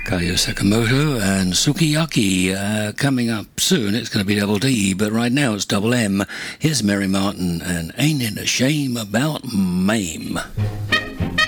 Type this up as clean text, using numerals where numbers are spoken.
Kayo Sakamoto and Sukiyaki coming up soon. It's going to be Double D, but right now it's Double M. Here's Mary Martin and Ain't It a Shame About Mame.